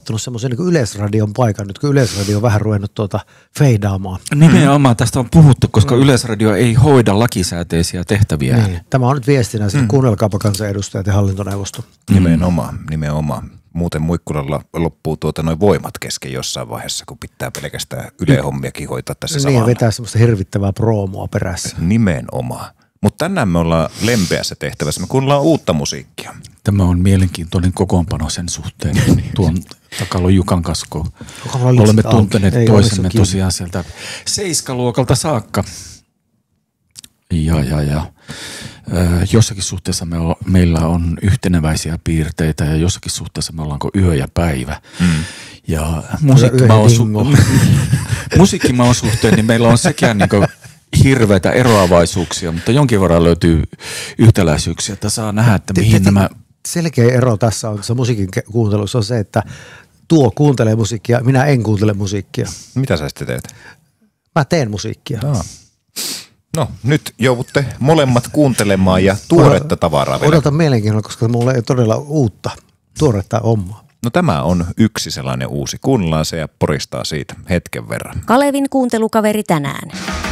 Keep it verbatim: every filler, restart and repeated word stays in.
ottanut semmoisen niin Yleisradion paikan, nyt kun Yleisradio on vähän ruvennut tuota feidaamaan. Nimenomaan tästä on puhuttu, koska mm. Yleisradio ei hoida lakisääteisiä tehtäviä. Niin. Tämä on nyt viestinä, mm. kuunnelkaapa kansanedustajat ja hallintoneuvosto. Nimenomaan, nimenomaan. Muuten Muikkulalla loppuu tuota noin voimat kesken jossain vaiheessa, kun pitää pelkästään Yle-hommiakin hoitaa tässä niin, samalla. Niin, vetää semmoista hirvittävää proomoa perässä. Nimenomaan. Mutta tänään me ollaan lempeässä tehtävässä. Me kuunnellaan uutta musiikkia. Tämä on mielenkiintoinen kokoonpano sen suhteen. Tuon Takalon Jukan kanssa, kun olemme tunteneet ei toisemme tosiaan sieltä seiskaluokalta saakka. Ja, ja, ja. Jossakin suhteessa me o, meillä on yhteneväisiä piirteitä ja jossakin suhteessa me ollaanko yö ja päivä. Mm. Ja musiikkimaon su- musiikkimaon suhteen niin meillä on sekä niin kuin hirveitä eroavaisuuksia, mutta jonkin verran löytyy yhtäläisyyksiä, että saa nähdä, että mihin nämä... Selkeä ero tässä on se musiikin kuuntelussa on se, että tuo kuuntelee musiikkia, minä en kuuntele musiikkia. Mitä sä sitten teet? Mä teen musiikkia. Aa. No, nyt joudutte molemmat kuuntelemaan ja tuoretta tavaraa. Odotan mielenkiinnolla, koska mulla ei todella uutta, tuoretta omaa. No tämä on yksi sellainen uusi. Kuunnellaan se ja poristaa siitä hetken verran. Kalevin kuuntelukaveri tänään.